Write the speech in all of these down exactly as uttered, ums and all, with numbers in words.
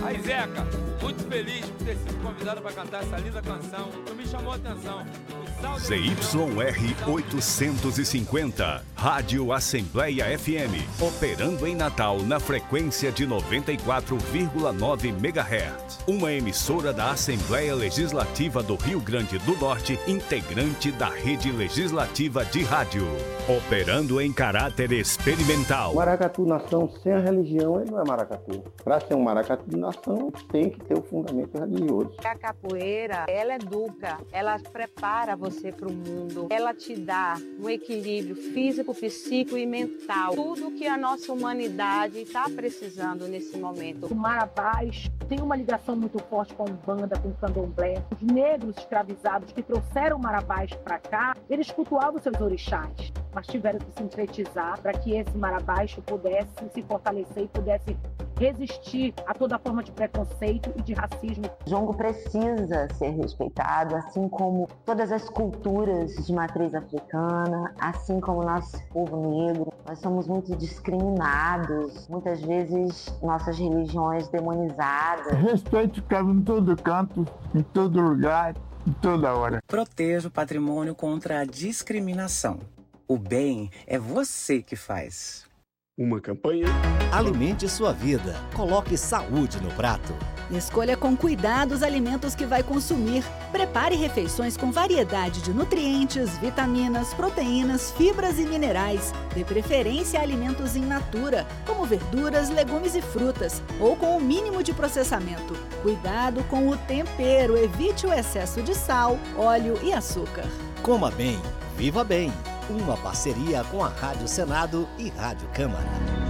Aí, Zeca, muito feliz por ter sido convidado para cantar essa linda canção. Que me chamou a atenção. Z Y R oitocentos e cinquenta, Rádio Assembleia F M, operando em Natal na frequência de noventa e quatro vírgula nove megahertz. Uma emissora da Assembleia Legislativa do Rio Grande do Norte, integrante da Rede Legislativa de Rádio, operando em caráter experimental. Maracatu nação sem a religião, ele não é maracatu. Para ser um maracatu de nação, tem que ter o fundamento religioso. A capoeira, ela educa, ela prepara você para o mundo, ela te dá um equilíbrio físico, psíquico e mental. Tudo que a nossa humanidade está precisando nesse momento. O Marabás tem uma ligação muito forte com a Umbanda, com o Candomblé. Os negros escravizados que trouxeram o Marabás para cá, eles cultuavam seus orixás, mas tiveram que sintetizar para que esse Marabás pudesse se fortalecer e pudesse resistir a toda forma de preconceito e de racismo. O jongo precisa ser respeitado, assim como todas as culturas de matriz africana, assim como o nosso povo negro. Nós somos muito discriminados, muitas vezes nossas religiões demonizadas. Respeito cabe em todo canto, em todo lugar, em toda hora. Proteja o patrimônio contra a discriminação. O bem é você que faz. Uma campanha. Alimente sua vida. Coloque saúde no prato. Escolha com cuidado os alimentos que vai consumir. Prepare refeições com variedade de nutrientes, vitaminas, proteínas, fibras e minerais. Dê preferência a alimentos in natura, como verduras, legumes e frutas, ou com o mínimo de processamento. Cuidado com o tempero. Evite o excesso de sal, óleo e açúcar. Coma bem, viva bem. Uma parceria com a Rádio Senado e Rádio Câmara.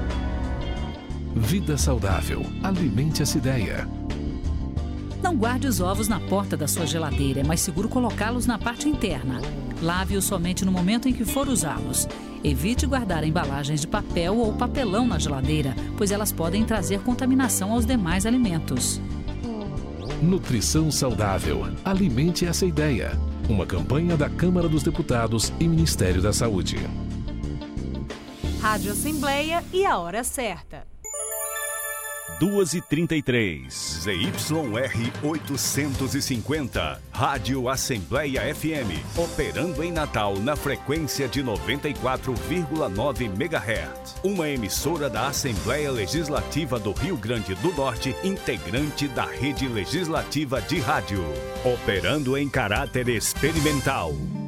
Vida saudável. Alimente essa ideia. Não guarde os ovos na porta da sua geladeira. É mais seguro colocá-los na parte interna. Lave-os somente no momento em que for usá-los. Evite guardar embalagens de papel ou papelão na geladeira, pois elas podem trazer contaminação aos demais alimentos. Nutrição saudável. Alimente essa ideia. Uma campanha da Câmara dos Deputados e Ministério da Saúde. Rádio Assembleia e a hora certa. duas e trinta e três, Z Y R oitocentos e cinquenta, Rádio Assembleia F M, operando em Natal na frequência de noventa e quatro vírgula nove megahertz. Uma emissora da Assembleia Legislativa do Rio Grande do Norte, integrante da Rede Legislativa de Rádio, operando em caráter experimental.